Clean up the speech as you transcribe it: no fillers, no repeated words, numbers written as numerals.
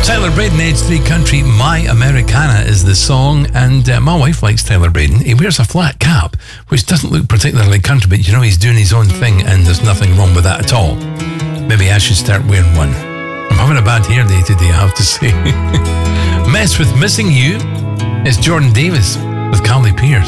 Tyler Braden, Age 3 Country, My Americana is the song, and my wife likes Tyler Braden. He wears a flat cap, which doesn't look particularly country, but you know he's doing his own thing, and there's nothing wrong with that at all. Maybe I should start wearing one. I'm having a bad hair day today, I have to say. Mess with Missing You. It's Jordan Davis with Carly Pierce.